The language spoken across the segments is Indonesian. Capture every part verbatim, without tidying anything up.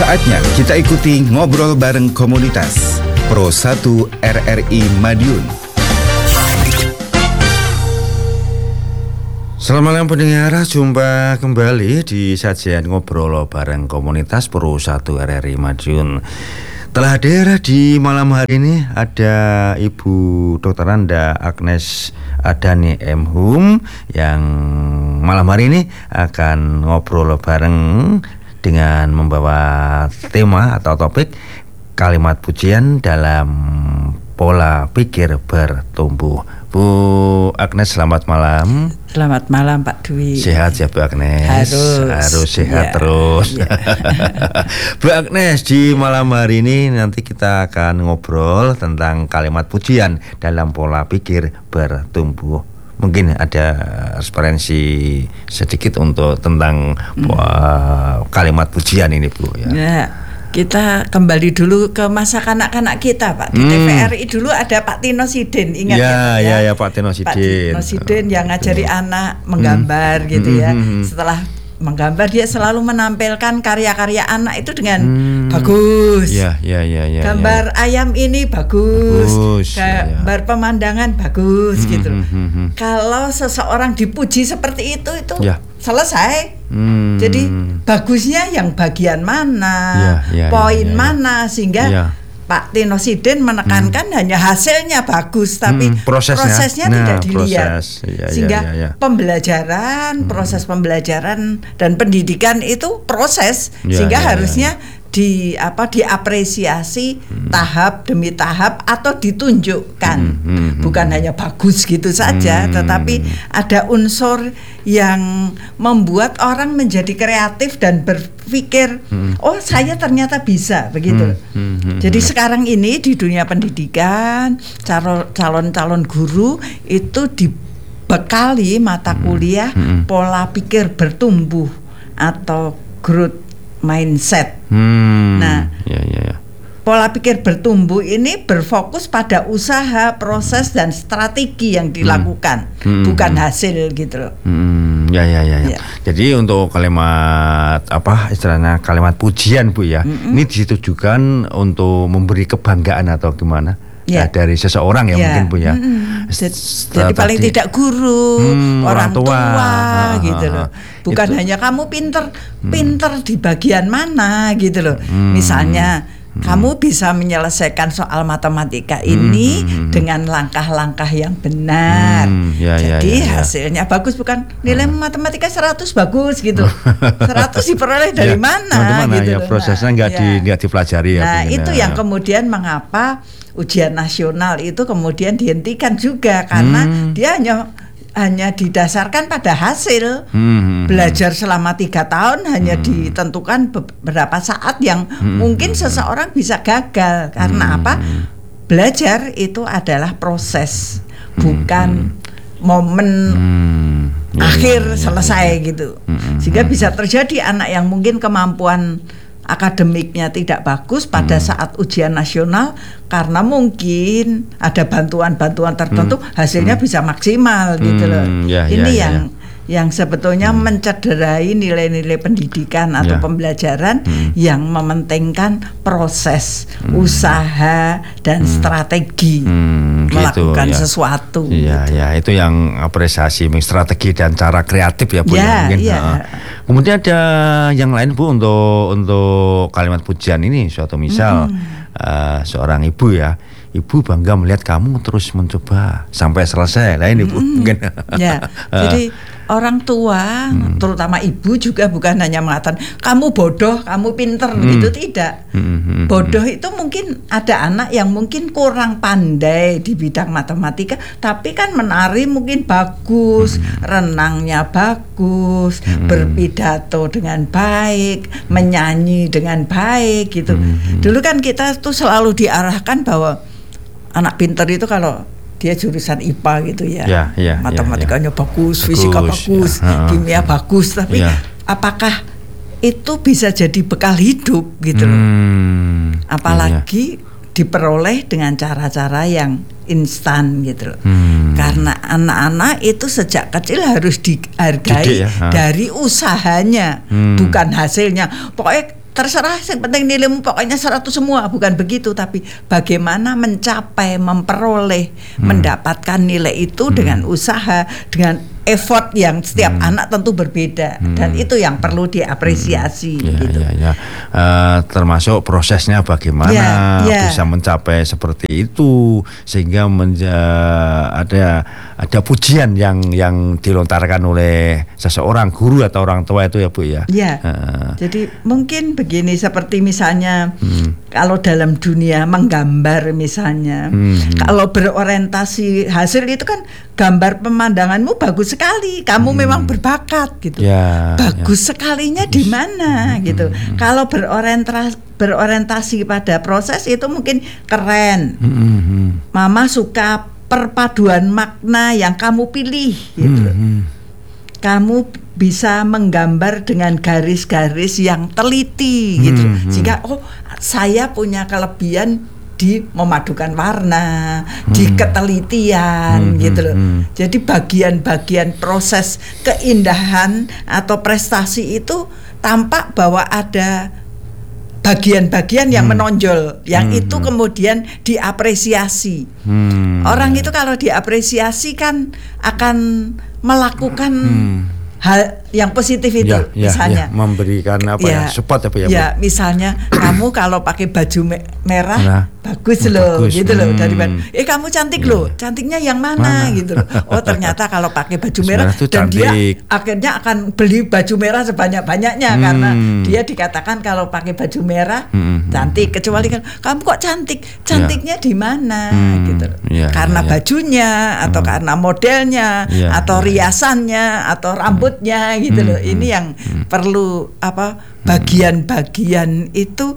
Saatnya kita ikuti ngobrol bareng komunitas Pro satu R R I Madiun. Selamat malam pendengar, jumpa kembali di sajian ngobrol bareng komunitas Pro satu R R I Madiun. Telah hadir di malam hari ini ada Ibu Dokter Anda Agnes Adani M. Hum yang malam hari ini akan ngobrol bareng dengan membawa tema atau topik kalimat pujian dalam pola pikir bertumbuh. Bu Agnes, selamat malam. Selamat malam Pak Dwi. Sehat ya Bu Agnes? Harus Harus sehat ya, terus ya. Bu Agnes, di malam hari ini nanti kita akan ngobrol tentang kalimat pujian dalam pola pikir bertumbuh. Mungkin ada referensi sedikit untuk tentang hmm. uh, kalimat pujian ini Bu ya. Ya, kita kembali dulu ke masa kanak-kanak kita Pak. Di hmm. T V R I dulu ada Pak Tino Sidin, ingat ya? Ya, ya, ya Pak Tino Sidin. Pak Tino Sidin yang ngajari hmm. anak menggambar hmm. gitu ya. Hmm. Setelah menggambar dia selalu menampilkan karya-karya anak itu dengan hmm. bagus. Ya, ya, ya, ya, gambar ya. ayam ini bagus, bagus gambar ya. Pemandangan bagus hmm, gitu. Hmm, hmm, hmm. Kalau seseorang dipuji seperti itu itu ya. selesai. Hmm. Jadi bagusnya yang bagian mana, ya, ya, poin ya, ya, ya. mana sehingga ya. Pak Tino Sidin menekankan hmm. hanya hasilnya bagus, tapi hmm, prosesnya, prosesnya nah, tidak dilihat. Proses. Ya, sehingga ya, ya, ya. pembelajaran, hmm. proses pembelajaran dan pendidikan itu proses, ya, sehingga ya, harusnya ya, ya. di apa diapresiasi hmm. tahap demi tahap atau ditunjukkan, hmm, hmm, bukan hmm. hanya bagus gitu saja, hmm. tetapi ada unsur yang membuat orang menjadi kreatif dan berpikir, hmm. oh saya ternyata bisa begitu. Hmm, hmm, hmm, Jadi hmm. sekarang ini di dunia pendidikan calon-calon guru itu dibekali mata kuliah hmm, hmm. pola pikir bertumbuh atau growth mindset. Hmm, nah, ya, ya, ya. pola pikir bertumbuh ini berfokus pada usaha, proses dan strategi yang dilakukan, hmm. bukan hmm. hasil gitu loh. Hmm, ya, ya, ya, ya. Ya. Jadi untuk kalimat apa istilahnya kalimat pujian Bu ya, mm-hmm. ini ditujukan untuk memberi kebanggaan atau gimana? Ya. Ya, dari seseorang ya, ya. mungkin Bu ya. Mm-hmm. Jadi paling tadi, tidak guru, hmm, orang tua, tua ah, gitu loh. Bukan itu. Hanya kamu pinter, hmm. pinter di bagian mana gitu loh. Hmm. Misalnya hmm. kamu bisa menyelesaikan soal matematika ini hmm. Hmm. dengan langkah-langkah yang benar. Hmm. Ya, Jadi ya, ya, ya. hasilnya bagus, bukan nilai hmm. matematika seratus bagus gitu. seratus diperoleh dari ya. mana, mana gitu ya, loh. prosesnya nggak nah, di, dipelajari ya. Nah, itu ya. yang kemudian mengapa ujian nasional itu kemudian dihentikan juga karena hmm. dia hanya hanya didasarkan pada hasil. hmm. Belajar selama tiga tahun hanya hmm. ditentukan beberapa saat yang hmm. mungkin seseorang bisa gagal karena hmm. apa? Belajar itu adalah proses, hmm. bukan momen hmm. ya, akhir ya, ya, selesai ya. gitu. hmm. Sehingga bisa terjadi anak yang mungkin kemampuan akademiknya tidak bagus pada hmm. saat ujian nasional karena mungkin ada bantuan-bantuan tertentu hmm. hasilnya hmm. bisa maksimal hmm. gitu loh. Ya, Ini ya, yang ya. yang sebetulnya hmm. mencederai nilai-nilai pendidikan atau ya. pembelajaran hmm. yang mementingkan proses, hmm. usaha dan hmm. strategi hmm, melakukan gitu, ya. sesuatu. Iya, gitu. ya itu yang apresiasi strategi dan cara kreatif ya Bu. Ya, ya, mungkin. Ya. Uh, kemudian ada yang lain Bu untuk untuk kalimat pujian ini, suatu misal hmm. uh, seorang ibu ya. Ibu bangga melihat kamu terus mencoba sampai selesai. Lain Ibu mm-hmm. mungkin. Ya. Jadi orang tua, hmm. terutama ibu juga bukan hanya mengatakan kamu bodoh, kamu pinter, hmm. gitu tidak. Hmm. Bodoh itu mungkin ada anak yang mungkin kurang pandai di bidang matematika, tapi kan menari mungkin bagus, hmm. renangnya bagus, hmm. berpidato dengan baik, menyanyi dengan baik gitu. Hmm. Dulu kan kita tuh selalu diarahkan bahwa anak pinter itu kalau dia jurusan I P A gitu ya, ya, ya matematikanya ya, ya. bagus, bagus, fisika bagus, ya. kimia bagus, tapi ya. apakah itu bisa jadi bekal hidup gitu loh? Hmm, Apalagi ya. diperoleh dengan cara-cara yang instan gitu loh. Hmm. Karena anak-anak itu sejak kecil harus dihargai ya, dari usahanya, hmm. bukan hasilnya. Pokoknya terserah, yang penting nilaimu pokoknya seratus semua, bukan begitu, tapi bagaimana mencapai, memperoleh, hmm. mendapatkan nilai itu hmm. dengan usaha, dengan effort yang setiap hmm. anak tentu berbeda, hmm. dan itu yang perlu diapresiasi. Hmm. Ya, gitu. ya, ya. Uh, termasuk prosesnya bagaimana ya, ya. bisa mencapai seperti itu sehingga menja- ada ada pujian yang yang dilontarkan oleh seseorang guru atau orang tua itu ya Bu ya. Ya. Uh. Jadi mungkin begini, seperti misalnya hmm. kalau dalam dunia menggambar misalnya, hmm. kalau berorientasi hasil itu kan gambar pemandanganmu bagus sekali, kamu hmm. memang berbakat gitu. Ya, bagus ya. sekalinya di mana hmm. gitu. Hmm. Kalau berorientasi berorientasi pada proses itu mungkin keren. Hmm. Mama suka perpaduan makna yang kamu pilih gitu. Hmm. Kamu bisa menggambar dengan garis-garis yang teliti hmm. gitu. Sehingga oh, saya punya kelebihan di memadukan warna, hmm. di ketelitian hmm, gitu loh. Hmm. Jadi bagian-bagian proses keindahan atau prestasi itu tampak bahwa ada bagian-bagian yang hmm. menonjol, yang hmm. itu kemudian diapresiasi. Hmm. Orang itu kalau diapresiasi kan akan melakukan hmm. hal yang positif itu, ya, ya, misalnya ya, memberikan apa ya, ya support apa ya, ya misalnya kamu kalau pakai baju me- merah nah, bagus oh, loh bagus. gitu hmm. loh, daripada eh kamu cantik ya, loh, cantiknya yang mana, mana? gitu loh. Oh ternyata kalau pakai baju merah, merah dan cantik. Dia akhirnya akan beli baju merah sebanyak-banyaknya hmm. karena dia dikatakan kalau pakai baju merah hmm. cantik, kecuali kan kamu kok cantik, cantiknya ya. di mana hmm. gitu loh. Ya, karena ya, ya. bajunya atau hmm. karena modelnya ya, atau ya, riasannya atau rambutnya gitu hmm, loh. Ini yang hmm. perlu apa bagian-bagian itu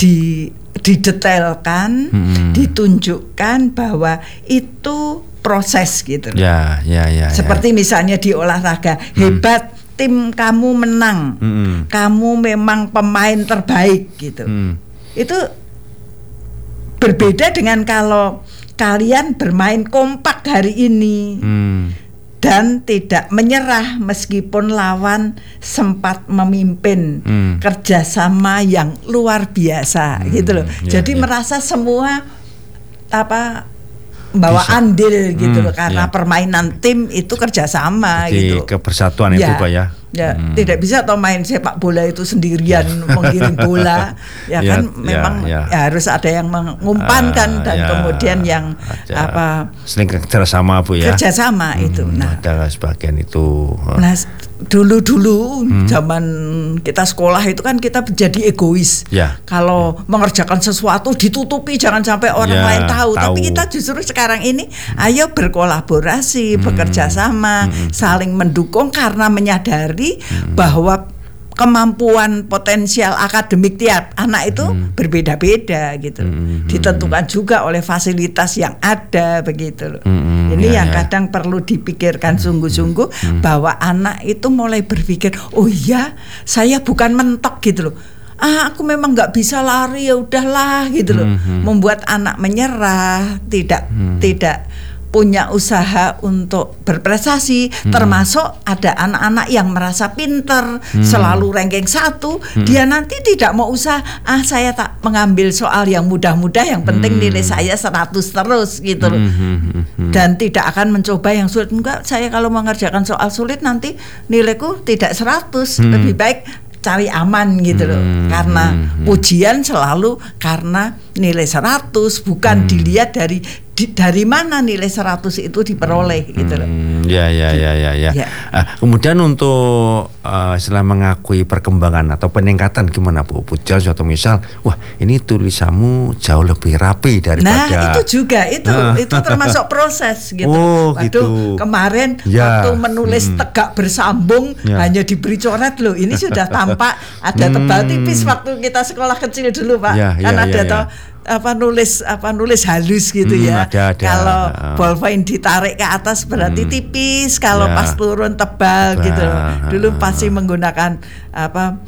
di didetailkan, hmm. ditunjukkan bahwa itu proses gitu. Ya, ya, ya. Seperti ya. misalnya di olahraga, hmm. hebat tim kamu menang, hmm. kamu memang pemain terbaik gitu. Hmm. Itu berbeda dengan kalau kalian bermain kompak hari ini. Hmm. Dan tidak menyerah meskipun lawan sempat memimpin hmm. kerjasama yang luar biasa hmm. gitu loh. Ya, Jadi ya. merasa semua apa bawa Bisa. andil gitu hmm, loh, karena ya. permainan tim itu kerjasama. Jadi gitu. Kepersatuan ya, itu Pak ya. Ya, hmm. tidak bisa atau main sepak bola itu sendirian menggiring bola, ya, ya kan ya, memang ya. Ya, harus ada yang mengumpankan uh, dan ya, kemudian yang apa sering kerjasama Bu ya. Kerjasama hmm, itu. Nah, ada sebagian itu. Nah, dulu-dulu hmm. zaman kita sekolah itu kan kita jadi egois. Ya. Kalau ya. mengerjakan sesuatu ditutupi, jangan sampai orang ya, lain tahu. tahu. Tapi kita justru sekarang ini ayo berkolaborasi, hmm. bekerja sama, hmm. saling mendukung karena menyadari Hmm. bahwa kemampuan potensial akademik tiap anak itu hmm. berbeda-beda gitu. Hmm. Ditentukan juga oleh fasilitas yang ada begitu loh. Hmm. Ini ya, yang ya. kadang perlu dipikirkan sungguh-sungguh hmm. bahwa anak itu mulai berpikir, oh iya, saya bukan mentok gitu loh. Ah, aku memang nggak bisa lari, ya udahlah gitu loh. Hmm. Membuat anak menyerah, tidak hmm. tidak punya usaha untuk berprestasi, hmm. termasuk ada anak-anak yang merasa pinter, hmm. selalu ranking satu, hmm. dia nanti tidak mau usaha, ah saya tak mengambil soal yang mudah-mudah, yang penting hmm. nilai saya seratus terus gitu loh. Hmm. Hmm. Dan tidak akan mencoba yang sulit. Enggak, saya kalau mengerjakan soal sulit nanti nilaiku tidak seratus, hmm. lebih baik cari aman gitu loh. Hmm. Karena hmm. ujian selalu karena nilai seratus, bukan hmm. dilihat dari di, dari mana nilai seratus itu diperoleh hmm. gitu loh. Ya ya ya ya ya. ya. Uh, kemudian untuk uh, setelah mengakui perkembangan atau peningkatan gimana Bu? Pujian suatu misal, wah ini tulisanmu jauh lebih rapi daripada. Nah itu juga itu uh. itu termasuk proses gitu. Oh, Waduh gitu. kemarin ya. waktu menulis hmm. tegak bersambung ya. hanya diberi coret loh. Ini sudah tampak ada tebal tipis waktu kita sekolah kecil dulu Pak. Ya, kan ya, ada ya, toh ya. apa nulis apa nulis halus gitu hmm, ya. Ada, ada. Kalau ballpoint ditarik ke atas berarti hmm. tipis, kalau ya. pas turun tebal, tebal gitu. Dulu pasti menggunakan apa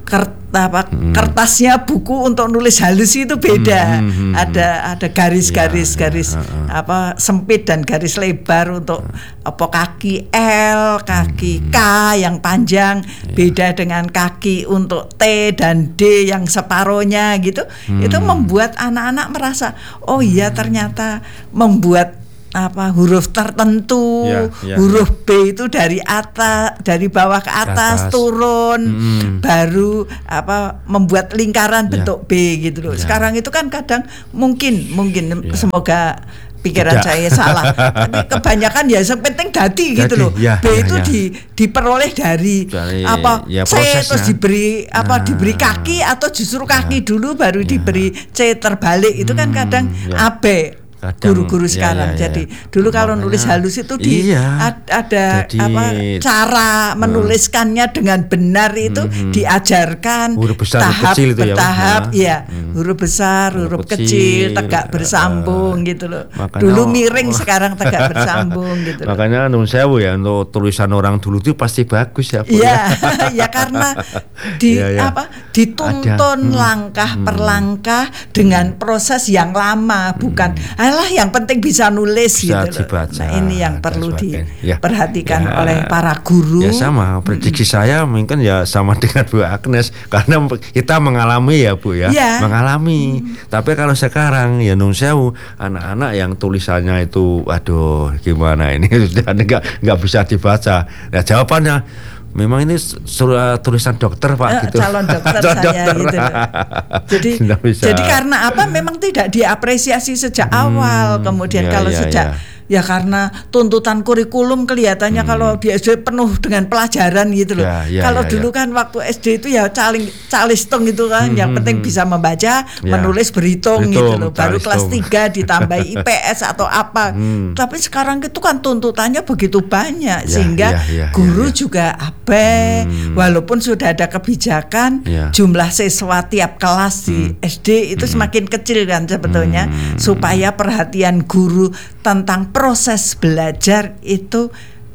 kert, apa, hmm. kertasnya buku untuk nulis halus itu beda. Hmm, hmm, hmm, ada ada garis-garis ya, garis ya, uh, uh. apa sempit dan garis lebar untuk uh. apa kaki L, kaki hmm. K yang panjang ya. Beda dengan kaki untuk T dan D yang separohnya gitu. Hmm. Itu membuat anak-anak merasa oh iya ternyata membuat apa huruf tertentu, ya, ya, huruf ya. B itu dari atas, dari bawah ke atas, atas. turun, hmm. baru apa membuat lingkaran ya. bentuk B gitu loh. Ya. Sekarang itu kan kadang mungkin mungkin ya. semoga pikiran Tidak. saya salah, tapi kebanyakan ya yang penting dadi gitu loh. Ya, B ya, itu ya. di diperoleh dari, dari apa ya, C terus diberi apa nah. diberi kaki atau justru kaki ya. dulu baru ya. diberi C terbalik itu kan kadang ya. A B. Guru-guru sekarang. Ya, ya, ya. Jadi dulu kalau Makanya, nulis halus itu di iya, ad, ada jadi, apa cara menuliskannya uh, dengan benar itu hmm, diajarkan huruf besar, tahap kecil itu bertahap ya, ya. Hmm. huruf besar, huruf, huruf kecil, kecil, tegak bersambung uh, gitu loh. Makanya, dulu miring oh, sekarang tegak bersambung gitu. Makanya nun sewu ya untuk tulisan orang dulu itu pasti bagus ya. Iya, ya karena di ya, ya. apa dituntun hmm, langkah hmm, per langkah dengan proses yang lama, bukan hmm. lah yang penting bisa nulis bisa gitu loh. Nah ini yang perlu diperhatikan ya. oleh para guru. Ya sama prediksi mm-hmm. saya mungkin ya sama dengan Bu Agnes karena kita mengalami ya Bu ya, ya. mengalami. Mm. Tapi kalau sekarang ya nun sewu anak-anak yang tulisannya itu, aduh gimana ini sudah nggak nggak bisa dibaca. Ya jawabannya memang ini surat tulisan dokter Pak uh, gitu. Calon dokter saya dokter. gitu. Jadi jadi karena apa memang tidak diapresiasi sejak hmm, awal. Kemudian ya, kalau ya, sejak ya. ya karena tuntutan kurikulum kelihatannya hmm. kalau di S D penuh dengan pelajaran gitu loh. Ya, ya, kalau ya, dulu ya. kan waktu S D itu ya caling calistung gitu kan, hmm, yang penting bisa membaca, ya. menulis, berhitung, berhitung gitu loh. Baru calistung. kelas tiga ditambah I P S atau apa. Hmm. Tapi sekarang itu kan tuntutannya begitu banyak ya, sehingga ya, ya, guru ya, ya. juga abai, hmm. walaupun sudah ada kebijakan ya. jumlah siswa tiap kelas di hmm. S D itu hmm. semakin kecil kan sebetulnya, hmm. supaya perhatian guru tentang proses belajar itu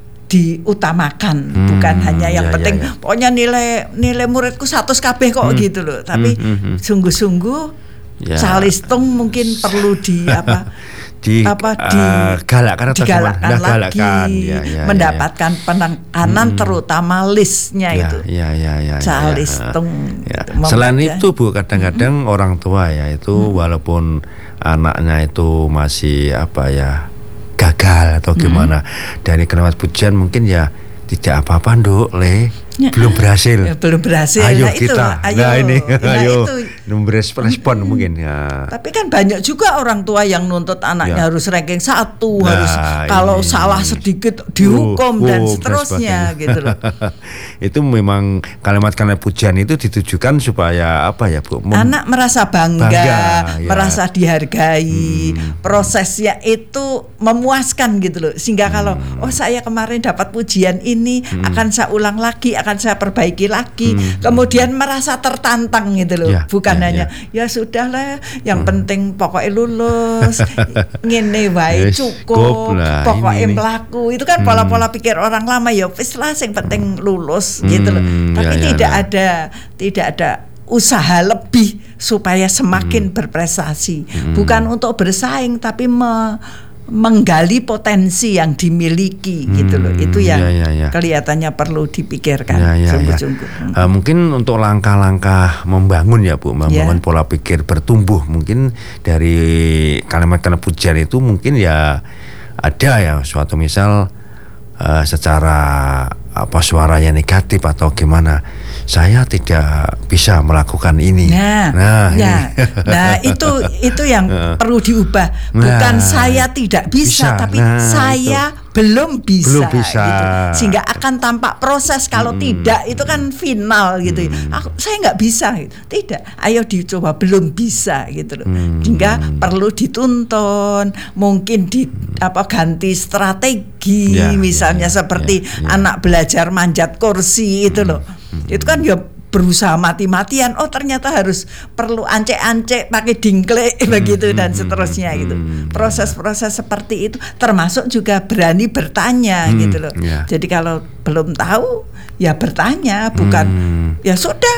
diutamakan, hmm, bukan hanya yang ya, penting ya, ya. pokoknya nilai nilai muridku satu kabeh kok hmm. gitu loh. Tapi hmm, hmm, hmm. sungguh-sungguh ya. calistung mungkin perlu di apa di apa di uh, galakkan atau digalakkan nah, lagi galakkan. Ya, ya, mendapatkan ya, ya. penekanan hmm. terutama listnya ya, itu ya, ya, ya, calistung ya, ya. Selain itu Bu kadang-kadang hmm. orang tua ya itu hmm. walaupun anaknya itu masih apa ya gagal atau gimana hmm. dari kalimat pujian mungkin ya tidak apa-apa Nduk le ya. belum berhasil ya, belum berhasil ayo nah, kita itu, ayo, nah ini nah, ayo itu. memberi respon hmm. mungkin ya. Tapi kan banyak juga orang tua yang nuntut anaknya ya. harus ranking satu, nah, harus kalau ini. salah sedikit dihukum uh, dan uh, seterusnya gitu loh. Itu memang kalimat-kalimat pujian itu ditujukan supaya apa ya Bu? Mem- anak merasa bangga, bangga ya. merasa dihargai, hmm. prosesnya itu memuaskan gitu loh. Sehingga hmm. kalau oh saya kemarin dapat pujian ini hmm. akan saya ulang lagi, akan saya perbaiki lagi. Hmm. Kemudian merasa tertantang gitu loh. Ya. Bukan hanya ya, ya sudahlah yang hmm. penting pokoknya lulus ngene wae cukup pokoknya melaku itu kan hmm. pola-pola pikir orang lama ya wis lah yang penting lulus hmm. gitu loh tapi ya, tidak ya, ada ya. tidak ada usaha lebih supaya semakin hmm. berprestasi hmm. bukan untuk bersaing tapi me menggali potensi yang dimiliki hmm, gitu loh itu yang ya, ya, ya. kelihatannya perlu dipikirkan ya, ya, sungguh-sungguh. Ya. Uh, mungkin untuk langkah-langkah membangun ya Bu, membangun ya. pola pikir bertumbuh mungkin dari kalimat-kalimat pujian itu mungkin ya ada ya suatu misal uh, secara apa suaranya negatif atau gimana saya tidak bisa melakukan ini. Nah, nah, ya. nah itu itu yang uh, perlu diubah. Bukan nah, saya tidak bisa, bisa. tapi nah, saya itu. belum bisa. Belum bisa. Gitu. Sehingga akan tampak proses kalau hmm. tidak itu kan final gitu. Hmm. Aku, saya nggak bisa. Gitu. Tidak. Ayo dicoba belum bisa gitu loh. Hmm. Sehingga perlu dituntun, mungkin di apa ganti strategi, ya, misalnya ya, seperti ya, ya. anak belajar manjat kursi itu loh. Hmm. Itu kan ya berusaha mati-matian. Oh ternyata harus perlu ancek-ancek pakai dingklek hmm, begitu dan seterusnya gitu. Proses-proses seperti itu termasuk juga berani bertanya hmm, gitu loh. Yeah. Jadi kalau belum tahu ya bertanya, bukan hmm. ya sudah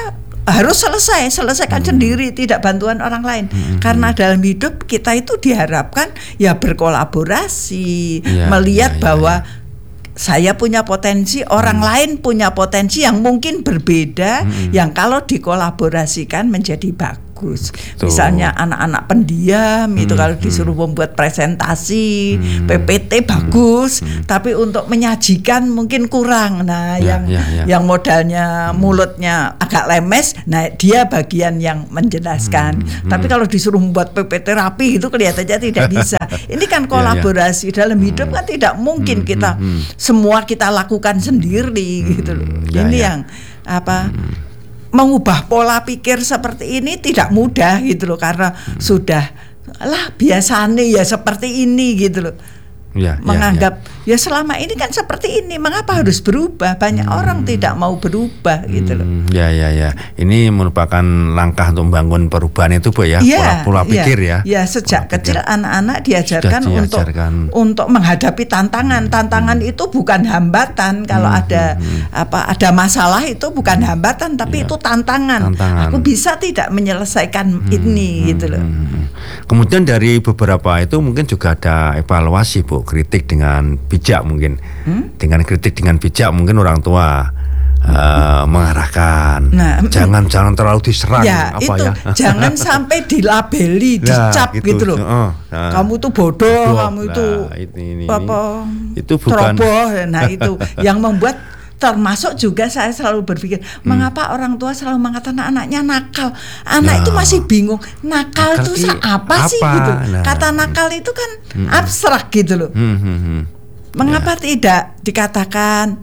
harus selesai, selesaikan hmm. sendiri, tidak bantuan orang lain. Hmm. Karena dalam hidup kita itu diharapkan ya berkolaborasi, ya, melihat ya, ya, bahwa ya. saya punya potensi, orang hmm. lain punya potensi yang mungkin berbeda, hmm. yang kalau dikolaborasikan menjadi bagus. Tuh. Misalnya anak-anak pendiam hmm. itu kalau disuruh membuat presentasi hmm. P P T bagus, hmm. tapi untuk menyajikan mungkin kurang. Nah, ya, yang ya, ya. yang modalnya hmm. mulutnya agak lemes, nah dia bagian yang menjelaskan. Hmm. Hmm. Tapi kalau disuruh membuat P P T rapi itu kelihatannya tidak bisa. Ini kan kolaborasi ya, ya. dalam hidup kan tidak mungkin hmm. kita hmm. semua kita lakukan sendiri hmm. gitu loh. Ya, ini ya. yang apa? Hmm. mengubah pola pikir seperti ini tidak mudah gitu loh, karena hmm. sudah lah biasanya ya seperti ini gitu loh. Ya, menganggap ya, ya. ya selama ini kan seperti ini, mengapa harus berubah? Banyak hmm. orang tidak mau berubah gitu loh. Hmm, ya ya ya. Ini merupakan langkah untuk membangun perubahan itu Bu ya, ya pola, pola pikir ya. Ya, sejak pola kecil pikir. anak-anak diajarkan, diajarkan untuk untuk menghadapi tantangan. Tantangan hmm. itu bukan hambatan. Kalau hmm. ada hmm. apa ada masalah itu bukan hmm. hambatan, tapi ya. itu tantangan. tantangan. Aku bisa tidak menyelesaikan hmm. ini hmm. gitu loh. Hmm. Kemudian dari beberapa itu mungkin juga ada evaluasi Bu, kritik dengan bijak mungkin, hmm? dengan kritik dengan bijak mungkin orang tua uh, mengarahkan, nah, jangan hmm. jangan terlalu diserang, ya, apa itu, ya, jangan sampai dilabeli, dicap nah, gitu, gitu loh. Oh, nah. Kamu tuh bodoh, bodoh. kamu nah, itu ini, ini, apa? Itu bukan. Teroboh, nah itu yang membuat. Termasuk juga saya selalu berpikir, hmm. mengapa orang tua selalu mengatakan anaknya nakal. Anak nah. itu masih bingung, nakal, nakal itu apa, apa sih gitu. Nah. Kata nakal itu kan hmm. abstrak gitu loh. Hmm, hmm, hmm. Mengapa ya. tidak dikatakan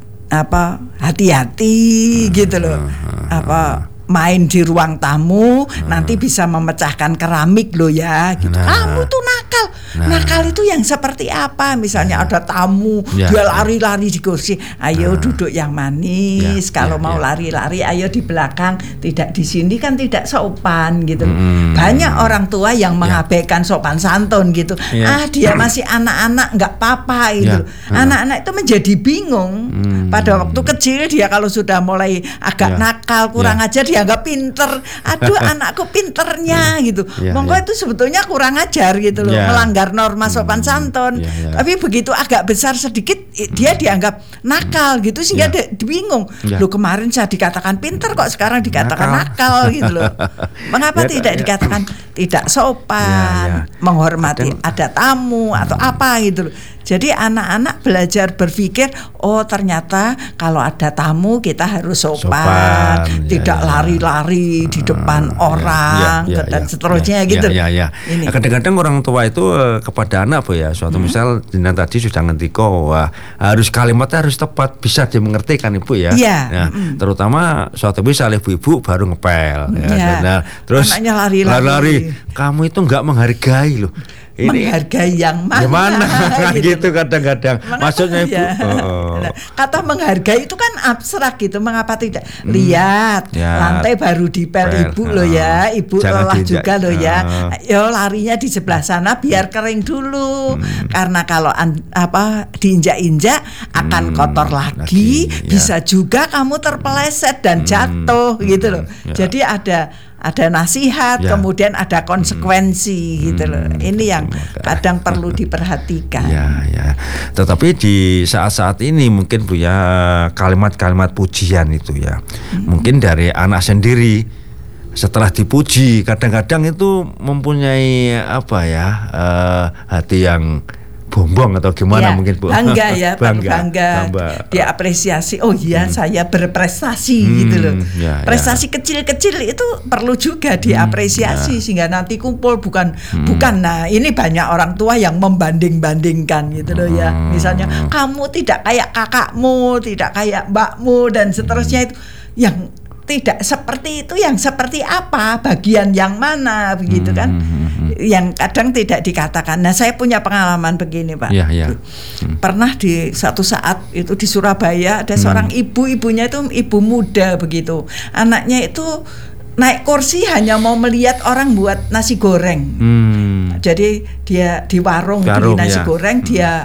apa hati-hati hmm, gitu loh. Hmm, apa main di ruang tamu hmm. nanti bisa memecahkan keramik loh ya gitu. Nah. Kamu tuh nakal. Nah. Nakal itu yang seperti apa? Misalnya nah. ada tamu ya. dia lari-lari di kursi, ayo nah. duduk yang manis. Ya. Kalau ya. mau ya. lari-lari ayo di belakang, tidak di sini kan tidak sopan gitu. Hmm. Banyak orang tua yang mengabaikan ya. sopan santun gitu. Ya. Ah dia masih anak-anak nggak apa-apa gitu. Ya. Anak-anak itu menjadi bingung. Hmm. Pada waktu kecil dia kalau sudah mulai agak ya. nakal, kurang ya. ajar dia dianggap pinter, aduh anakku pinternya gitu. Ya, Monggo ya. itu sebetulnya kurang ajar gitu loh, ya. melanggar norma sopan santun. Ya, ya. Tapi begitu agak besar sedikit dia dianggap nakal gitu, sehingga ya. dia bingung. Ya. Loh kemarin saya dikatakan pinter kok sekarang dikatakan nakal, nakal gitu loh. Mengapa ya, tidak ya. dikatakan tidak sopan, ya, ya. menghormati Kadang, ada tamu atau hmm. apa gitu loh. Jadi anak-anak belajar berpikir, oh ternyata kalau ada tamu kita harus sopan, sopan tidak ya, lari-lari ya. di depan uh, orang ya, ya, dan ya, seterusnya ya, gitu. Ya, ya, ya. Kadang-kadang orang tua itu uh, kepada anak Bu ya, suatu hmm. misal Dina tadi sudah ngendiko, wah harus kalimatnya harus tepat, bisa dimengerti kan Ibu ya. Ya. Nah, hmm. terutama suatu misal ibu-ibu baru ngepel, ya. Ya. Nah, terus anaknya lari-lari, kamu itu nggak menghargai loh. Ini menghargai yang mana? Gimana? gitu, gitu kadang-kadang. Maksudnya Ibu. Ya. Oh. Kata menghargai itu kan abstrak gitu. Mengapa tidak? Hmm. Lihat, ya. lantai baru dipel Pel. Ibu loh ya. Ibu lelah juga loh ya. Yo larinya di sebelah sana biar kering dulu. Hmm. Karena kalau an, apa diinjak-injak akan hmm. kotor lagi. lagi Bisa ya. juga kamu terpeleset dan hmm. jatuh gitu loh. Ya. Jadi ada ada nasihat, ya. kemudian ada konsekuensi hmm. gitu loh. Ini yang kadang perlu diperhatikan. Ya, ya. Tetapi di saat-saat ini mungkin Bu ya kalimat-kalimat pujian itu ya, hmm. mungkin dari anak sendiri setelah dipuji kadang-kadang itu mempunyai apa ya uh, hati yang bombong atau gimana ya, mungkin Bu. Bangga ya, bangga, bangga. bangga. Diapresiasi. Oh iya, hmm. saya berprestasi hmm, gitu loh. Ya, Prestasi ya. kecil-kecil itu perlu juga diapresiasi hmm, ya. sehingga nanti kumpul bukan hmm. bukan. Nah, ini banyak orang tua yang membanding-bandingkan gitu loh ya. Misalnya hmm. kamu tidak kayak kakakmu, tidak kayak mbakmu dan seterusnya itu yang tidak seperti itu, yang seperti apa, bagian yang mana begitu kan, hmm. yang kadang tidak dikatakan. Nah saya punya pengalaman begini Pak, ya, ya. Hmm. pernah di suatu saat itu di Surabaya ada hmm. seorang ibu, ibunya itu ibu muda begitu, anaknya itu naik kursi hanya mau melihat orang buat nasi goreng, hmm. jadi dia di warung, warung beli nasi ya. goreng, hmm. dia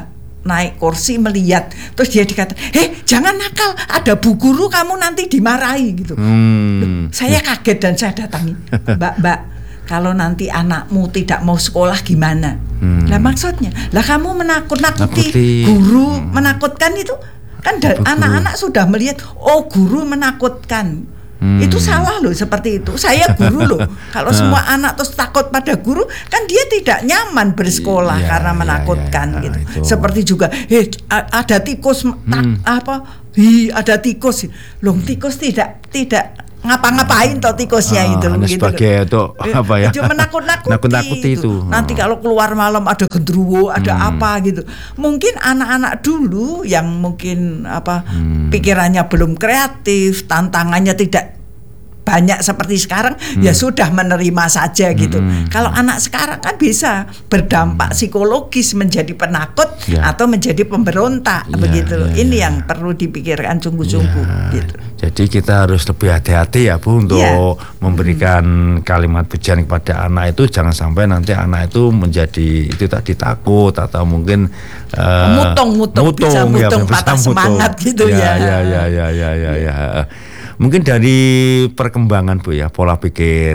naik kursi melihat, terus dia dikata, heh jangan nakal, ada bu guru kamu nanti dimarahi gitu. Hmm. Loh, saya kaget dan saya datangi, mbak mbak kalau nanti anakmu tidak mau sekolah gimana? Hmm. Lah maksudnya, lah kamu menakut-nakuti guru, hmm. menakutkan itu kan da- anak-anak sudah melihat, oh guru menakutkan. Hmm. Itu salah loh seperti itu. Saya guru loh. Kalau semua anak terus takut pada guru, kan dia tidak nyaman bersekolah ya, karena menakutkan ya, ya, gitu. Itu. Seperti juga, heh ada tikus tak, hmm. apa? Hi ada tikus. Loh tikus tidak tidak ngapa-ngapain toh tikusnya ah, itu gitu. Sebagai itu apa ya? Cuma menakut-nakuti nakut-nakuti itu. itu. Nanti kalau keluar malam ada gendruwo, ada hmm. apa gitu. Mungkin anak-anak dulu yang mungkin apa hmm. pikirannya belum kreatif, tantangannya tidak banyak seperti sekarang, hmm. ya sudah menerima saja gitu. Hmm. Kalau anak sekarang kan bisa berdampak hmm. psikologis menjadi penakut ya. Atau menjadi pemberontak ya, begitu. Ya, Ini ya. yang perlu dipikirkan sungguh-sungguh ya. gitu. Jadi kita harus lebih hati-hati ya Bu untuk ya. memberikan hmm. kalimat pujian kepada anak itu, jangan sampai nanti anak itu menjadi itu tadi takut atau mungkin uh, mutung-mutung bisa mutung ya, patah semangat gitu ya. Ya ya ya ya ya ya. ya. Mungkin dari perkembangan Bu ya, pola pikir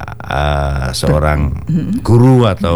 uh, seorang guru atau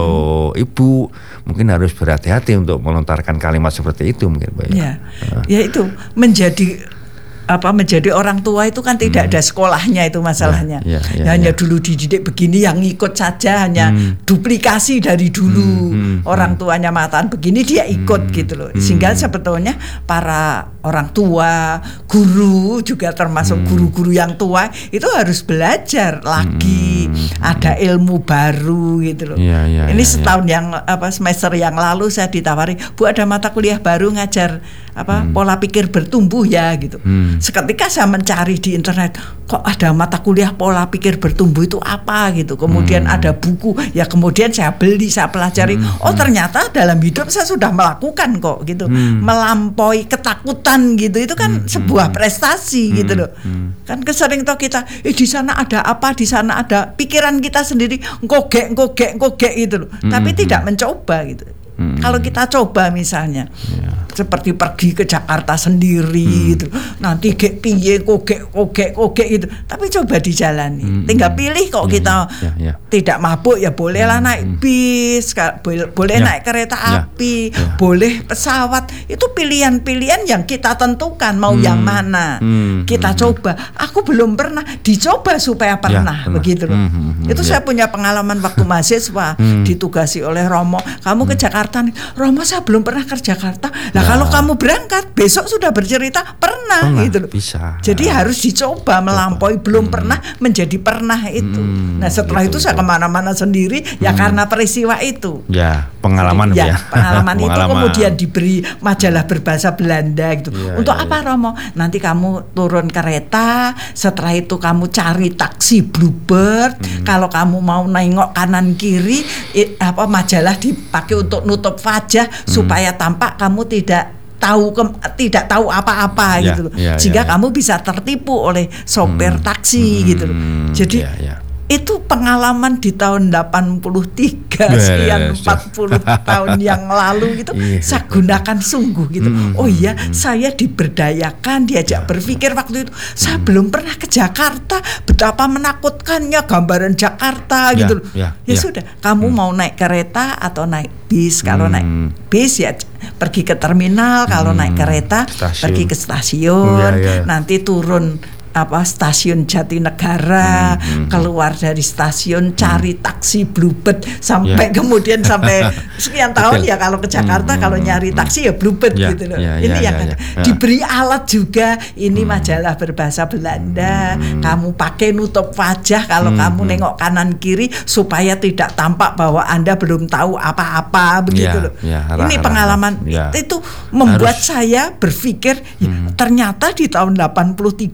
ibu mungkin harus berhati-hati untuk melontarkan kalimat seperti itu mungkin Bu ya. Ya, uh. ya itu menjadi apa menjadi orang tua itu kan tidak hmm. ada sekolahnya itu masalahnya. Ya, ya, ya, hanya ya. dulu dididik begini yang ngikut saja, hanya hmm. duplikasi dari dulu. Hmm, hmm, orang tuanya mengatakan begini dia ikut hmm, gitu loh. Sehingga hmm. sebetulnya para orang tua, guru juga termasuk hmm. guru-guru yang tua itu harus belajar lagi, hmm. ada ilmu baru gitu loh. Ya, ya, Ini ya, setahun ya. yang apa semester yang lalu saya ditawari, Bu ada mata kuliah baru ngajar apa hmm. pola pikir bertumbuh ya gitu. Hmm. Seketika saya mencari di internet, kok ada mata kuliah pola pikir bertumbuh itu apa gitu. Kemudian hmm. ada buku, ya kemudian saya beli, saya pelajari. Hmm. Oh ternyata dalam hidup saya sudah melakukan kok gitu. Hmm. Melampaui ketakutan gitu, itu kan hmm. sebuah prestasi hmm. gitu loh. Hmm. Kan kesering toh kita, eh di sana ada apa, di sana ada, pikiran kita sendiri ngogek, ngogek, ngogek gitu loh. Hmm. Tapi tidak mencoba gitu. Hmm. Kalau kita coba misalnya ya. seperti pergi ke Jakarta sendiri hmm. gitu, nanti gek piye kogek kogek kogek gitu, tapi coba dijalani. Hmm. Tinggal pilih kok ya, kita ya, ya. tidak mabuk ya bolehlah hmm. naik bis, boleh ya. naik kereta ya. api, ya. boleh pesawat. Itu pilihan-pilihan yang kita tentukan mau hmm. yang mana. Hmm. Kita hmm. coba. Aku belum pernah, dicoba supaya pernah ya, begitu loh. Hmm. Hmm. Itu ya. saya punya pengalaman waktu mahasiswa hmm. ditugasi oleh Romo. Kamu ke Jakarta nih, Romo saya belum pernah ke Jakarta. Nah ya. kalau kamu berangkat besok sudah bercerita pernah, pernah gitu loh. Bisa. Jadi ya. harus dicoba melampaui belum hmm. pernah menjadi pernah itu. Hmm, nah setelah gitu, itu saya kemana-mana sendiri hmm. ya karena peristiwa itu. Ya pengalaman ya. ya. Pengalaman itu kemudian diberi majalah berbahasa Belanda gitu. Ya, Untuk ya, apa ya. Romo? Nanti kamu turun kereta, setelah itu kamu cari taksi Bluebird. Hmm. Kalau kamu mau nengok kanan kiri, it, apa majalah dipakai untuk nutup wajah hmm. supaya tampak kamu tidak tahu ke, tidak tahu apa-apa ya, gitu loh. Ya, sehingga ya, ya. kamu bisa tertipu oleh sopir hmm. taksi hmm. gitu loh. Jadi ya, ya. itu pengalaman di tahun delapan puluh tiga yes, sekian yes, empat puluh yes. tahun yang lalu gitu yes. saya gunakan sungguh gitu. Mm, oh iya, mm, saya diberdayakan, diajak yeah. berpikir waktu itu. Saya mm. belum pernah ke Jakarta, betapa menakutkannya gambaran Jakarta yeah, gitu loh. Yeah, ya yeah. sudah, kamu mm. mau naik kereta atau naik bis? Kalau mm. naik bis ya pergi ke terminal, kalau mm. naik kereta stasiun. pergi ke stasiun, yeah, yeah. nanti turun apa stasiun Jatinegara, hmm, hmm, keluar dari stasiun cari taksi Bluebird sampai yeah. kemudian sampai sekian tahun ya kalau ke Jakarta hmm, kalau nyari taksi ya Bluebird yeah, gitu loh. Yeah, ini yeah, yang yeah, yeah. diberi alat juga, ini hmm. majalah berbahasa Belanda, hmm. kamu pakai nutup wajah kalau hmm, kamu hmm. nengok kanan kiri supaya tidak tampak bahwa Anda belum tahu apa-apa begitu yeah, loh. Yeah, arah, ini pengalaman arah, yeah. itu membuat Harus. saya berpikir hmm. ya, ternyata di tahun delapan puluh tiga saya sudah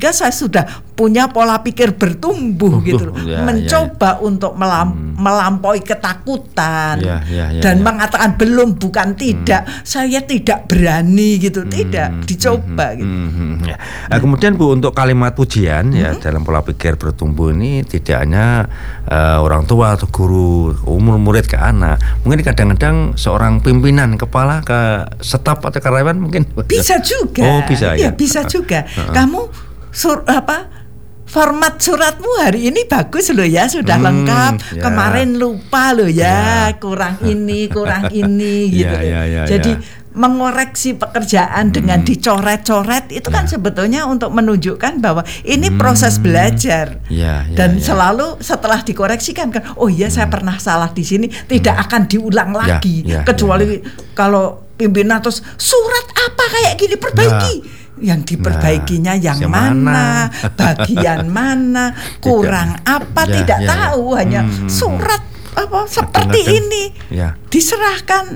sudah punya pola pikir bertumbuh uh, gitu loh. Ya, mencoba ya, ya. untuk melam- hmm. melampaui ketakutan ya, ya, ya, dan ya. mengatakan belum bukan tidak, hmm. saya tidak berani gitu, hmm. tidak dicoba hmm. gitu. Hmm. Ya. Nah, kemudian Bu, untuk kalimat pujian hmm. ya dalam pola pikir bertumbuh ini tidak hanya uh, orang tua atau guru, umur murid ke anak, mungkin kadang-kadang seorang pimpinan kepala ke staf atau karyawan mungkin bisa juga. Oh, bisa ya. Ya, bisa juga. Uh-uh. Kamu sur apa? Format suratmu hari ini bagus loh ya, sudah hmm, lengkap. Ya. Kemarin lupa loh ya, ya. kurang ini, kurang ini gitu. Ya, ya, ya, Jadi ya. mengoreksi pekerjaan hmm. dengan dicoret-coret itu ya. kan sebetulnya untuk menunjukkan bahwa ini hmm. proses belajar. Ya, ya, Dan ya. selalu setelah dikoreksikan kan, oh iya hmm. saya pernah salah di sini, tidak hmm. akan diulang lagi. Ya, ya, kecuali ya, ya. kalau pimpinan terus surat apa kayak gini perbaiki. Ya. Yang diperbaikinya nah, yang mana, mana bagian mana, kurang tidak, apa ya, tidak ya, tahu, ya. hanya hmm, surat apa seperti ini ya. diserahkan